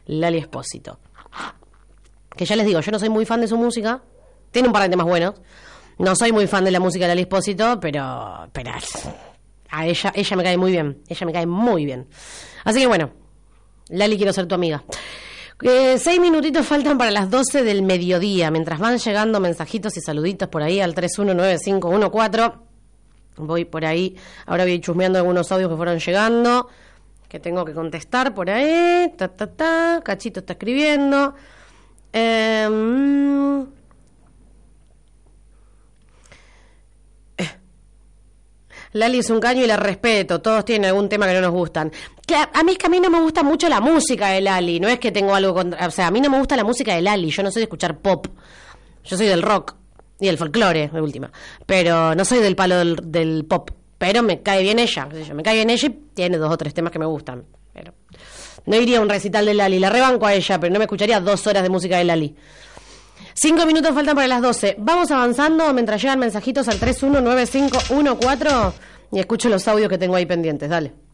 Lali Espósito. Que ya les digo, yo no soy muy fan de su música. Tiene un par de temas buenos. No soy muy fan de la música de Lali Espósito, pero a ella me cae muy bien. Ella me cae muy bien. Así que bueno, Lali, quiero ser tu amiga. 6 minutitos faltan para las 12 del mediodía. Mientras van llegando mensajitos y saluditos por ahí al 319514. Voy por ahí. Ahora voy chusmeando algunos audios que fueron llegando, que tengo que contestar por ahí. Cachito está escribiendo. Lali es un caño y la respeto. Todos tienen algún tema que no nos gustan. A mí no me gusta mucho la música de Lali. No es que tengo algo contra... O sea, a mí no me gusta la música de Lali. Yo no soy de escuchar pop. Yo soy del rock y el folclore, de última. Pero no soy del palo del pop. Pero me cae bien ella. Me cae bien ella y tiene 2 o 3 temas que me gustan. Pero no iría a un recital de Lali. La rebanco a ella, pero no me escucharía 2 horas de música de Lali. 5 minutos faltan para las 12. Vamos avanzando mientras llegan mensajitos al 319514 y escucho los audios que tengo ahí pendientes. Dale.